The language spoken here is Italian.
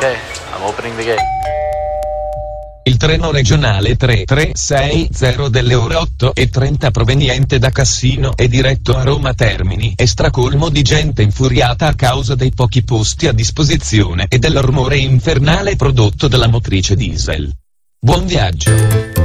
Okay, I'm opening the gate. Il treno regionale 3360 delle ore 8:30 proveniente da Cassino è diretto a Roma Termini e stracolmo di gente infuriata a causa dei pochi posti a disposizione e del rumore infernale prodotto dalla motrice diesel. Buon viaggio!